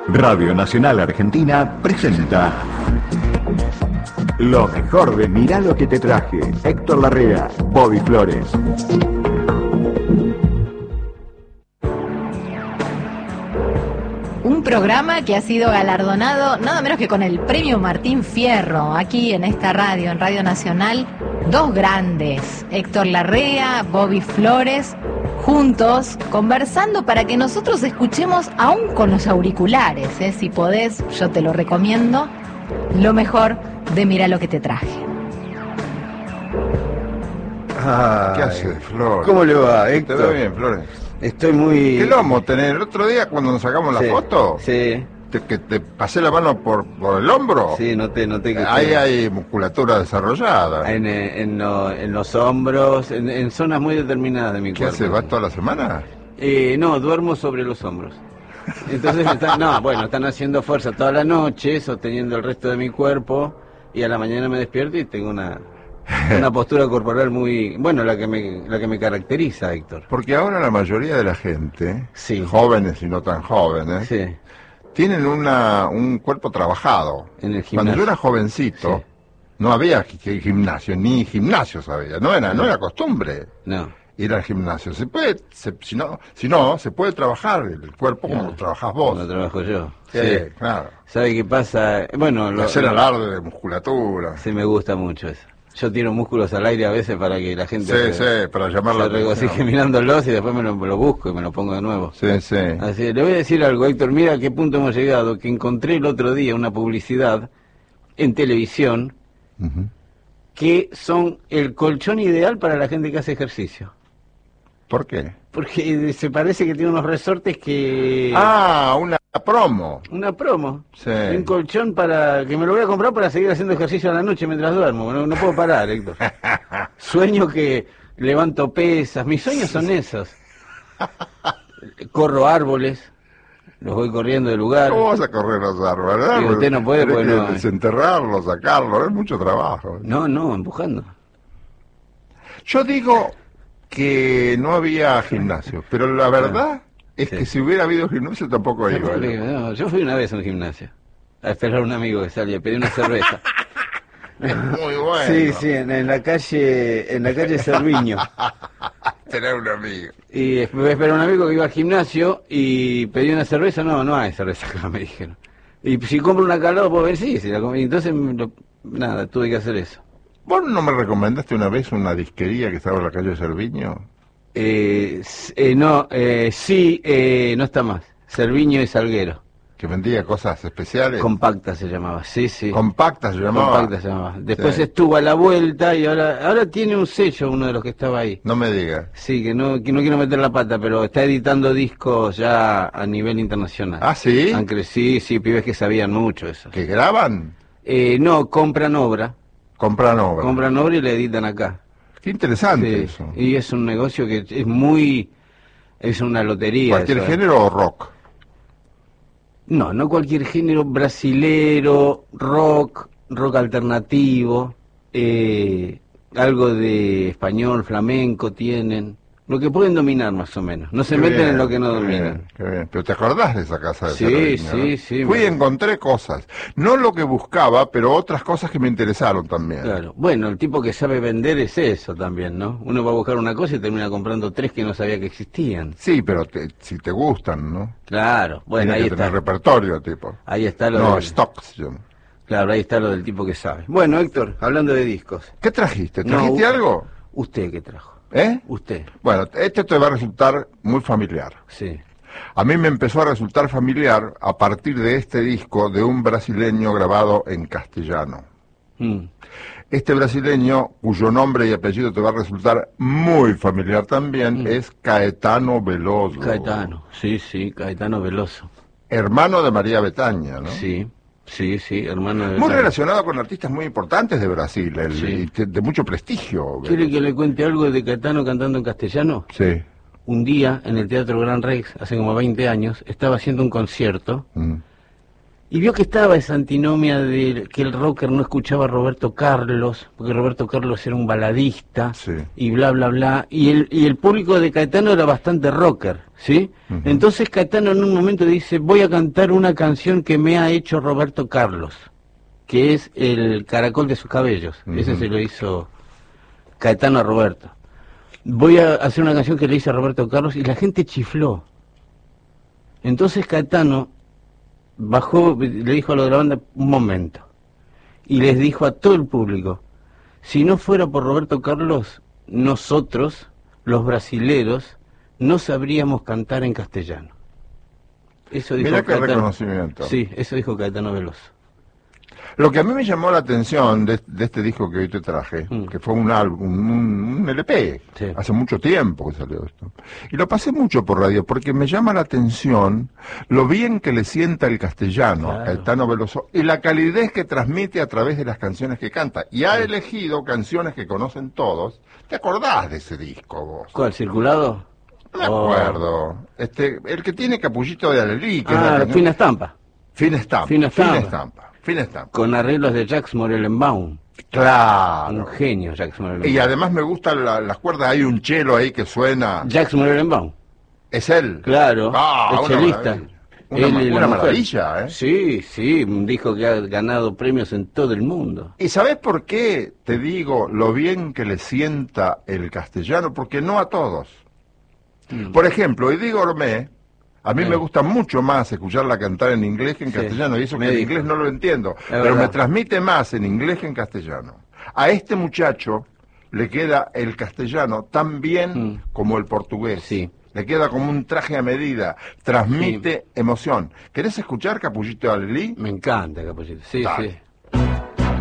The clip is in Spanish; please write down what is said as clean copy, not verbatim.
Radio Nacional Argentina presenta lo mejor de Mirá lo que te traje. Héctor Larrea, Bobby Flores. Un programa que ha sido galardonado nada menos que con el premio Martín Fierro, aquí en esta radio, en Radio Nacional. Dos grandes, Héctor Larrea, Bobby Flores, juntos, conversando para que nosotros escuchemos, aún con los auriculares, si podés, yo te lo recomiendo, lo mejor de Mirá lo que te traje. ¿Qué haces, Flores? ¿Cómo le va, Héctor? ¿Te veo bien, Flores? Estoy muy... ¿Qué lomo tenés? El otro día cuando nos sacamos la foto, sí, que te pasé la mano por el hombro. sí, noté que... Ahí hay musculatura desarrollada. En los hombros, en zonas muy determinadas de mi ¿Qué cuerpo. haces? ¿Vas toda la semana? No, duermo sobre los hombros. Entonces están haciendo fuerza toda la noche, sosteniendo el resto de mi cuerpo, y a la mañana me despierto y tengo una postura corporal muy... Bueno, la que me caracteriza, Héctor. Porque ahora la mayoría de la gente, Sí. jóvenes y no tan jóvenes, Sí, tienen un cuerpo trabajado. en el gimnasio. Cuando yo era jovencito, Sí. no había gimnasio, ni gimnasios había, no era costumbre no. ir al gimnasio. Se puede, si no, se puede trabajar el cuerpo como Claro. trabajás vos. Como trabajo yo. Sí, claro. ¿Sabe qué pasa? Bueno, Hacer alarde de musculatura. sí, me gusta mucho eso. Yo tiro músculos al aire a veces para que la gente Sí, para llamar la se regocije atención. mirándolos y después me lo busco y me lo pongo de nuevo. Sí, sí. Así, le voy a decir algo, Héctor, mira a qué punto hemos llegado, que encontré el otro día una publicidad en televisión Ujú. que son el colchón ideal para la gente que hace ejercicio. ¿Por qué? Porque se parece que tiene unos resortes que... Una promo. Una promo. Sí. Un colchón para que me lo voy a comprar para seguir haciendo ejercicio a la noche mientras duermo. No puedo parar, Héctor. Sueño que levanto pesas. Mis sueños son esos. Corro árboles. Los voy corriendo de lugar. ¿Cómo vas a correr los árboles? Sí, usted no puede, Tenés pues que no. desenterrarlos, sacarlos, es mucho trabajo. No, empujando. Yo digo que no había gimnasio, pero la verdad es Sí. que si hubiera habido gimnasio tampoco iba. No, yo fui una vez a un gimnasio a esperar a un amigo que salía, pedí una cerveza. Muy bueno. Sí, en la calle Cerviño. Tener un amigo. Y fui a esperar a un amigo que iba al gimnasio y pedí una cerveza. No hay cerveza acá, me dijeron. Y si compro una calor, puedo ver, sí, la comí. Entonces, tuve que hacer eso. ¿Vos no me recomendaste una vez una disquería que estaba en la calle Cerviño? No está más. Cerviño y Salguero. Que vendía cosas especiales. Compacta se llamaba, sí. Compacta se llamaba. Compacta se llamaba. Después Sí. estuvo a la vuelta y ahora tiene un sello uno de los que estaba ahí. No me digas. Sí, que no quiero meter la pata, pero está editando discos ya a nivel internacional. ¿Ah, sí? Sí, pibes que sabían mucho eso. ¿Que graban? No, compran obra Compran obra. y la editan acá. Qué interesante Sí, eso. y es un negocio que es una lotería. ¿Cualquier eso, género o rock? No cualquier género, brasilero, rock alternativo, algo de español, flamenco tienen, lo que pueden dominar más o menos, no se Qué meten bien, en lo que no qué dominan. bien, qué bien. Pero te acordás de esa casa de Sí, Cerviño, ¿no? sí, Fui y me- encontré cosas. No lo que buscaba, pero otras cosas que me interesaron también. Claro, bueno, el tipo que sabe vender es eso también, ¿no? Uno va a buscar una cosa y termina comprando tres que no sabía que existían. Sí, pero si te gustan, ¿no? Claro, bueno, Tiene ahí que tener está. repertorio, tipo. Ahí está lo No, del... stocks. Yo. Claro, ahí está lo del tipo que sabe. Bueno, Héctor, hablando de discos. ¿Qué trajiste? No, ¿Trajiste algo? ¿Usted qué trajo? ¿Eh? Usted, Bueno, este te va a resultar muy familiar. sí. A mí me empezó a resultar familiar a partir de este disco de un brasileño grabado en castellano. Mm. Este brasileño, cuyo nombre y apellido te va a resultar muy familiar también, es Caetano Veloso. Caetano, sí, Caetano Veloso. Hermano de María Bethânia, ¿no? Sí, hermano de... Muy relacionado con artistas muy importantes de Brasil, Sí. de mucho prestigio. ¿Quiere que le cuente algo de Caetano cantando en castellano? Sí. Un día, en el Teatro Gran Rex, hace como 20 años, estaba haciendo un concierto Mm. Y vio que estaba esa antinomia de que el rocker no escuchaba a Roberto Carlos, porque Roberto Carlos era un baladista, Sí. y bla, bla, bla. Y el público de Caetano era bastante rocker, ¿sí? Ujú. Entonces Caetano en un momento dice, voy a cantar una canción que me ha hecho Roberto Carlos, que es El caracol de sus cabellos. Ujú. Ese se lo hizo Caetano a Roberto. Voy a hacer una canción que le hice a Roberto Carlos y la gente chifló. Entonces Caetano bajó, le dijo a lo de la banda, un momento, y les dijo a todo el público, si no fuera por Roberto Carlos, nosotros, los brasileros, no sabríamos cantar en castellano. Eso dijo Mirá qué Caetano. reconocimiento. Sí, eso dijo Caetano Veloso. Lo que a mí me llamó la atención de este disco que hoy te traje, que fue un álbum, un LP, Sí. hace mucho tiempo que salió esto, y lo pasé mucho por radio, porque me llama la atención lo bien que le sienta el castellano, Claro. Caetano Veloso, y la calidez que transmite a través de las canciones que canta. Y ha elegido canciones que conocen todos. ¿Te acordás de ese disco vos? ¿Cuál, circulado? No me acuerdo. El que tiene Capullito de Alelí, que es la Ah, canción- Fina Estampa, Fina Estampa. Fina Estampa. Fina Estampa. Fina Estampa. con arreglos de Jacques Morellenbaum. Un Claro. genio, Jacques Morellenbaum. Y además me gustan las cuerdas, hay un chelo ahí que suena. Jacques Morellenbaum. ¿Es él? Claro, Ah, el una chelista. maravilla. Él y la Una mujer. maravilla, ¿eh? Sí, sí, dijo que ha ganado premios en todo el mundo. ¿Y sabes por qué te digo lo bien que le sienta el castellano? Porque no a todos. Por ejemplo, Eddie Gourmet, a mí Sí. me gusta mucho más escucharla cantar en inglés que en Sí, castellano, y eso me que en dijo. inglés no lo entiendo, pero verdad. me transmite más en inglés que en castellano. A este muchacho le queda el castellano tan bien como el portugués. Sí. Le queda como un traje a medida, transmite emoción. ¿Querés escuchar Capullito de Alelí? Me encanta, Capullito. Sí, Dale. sí.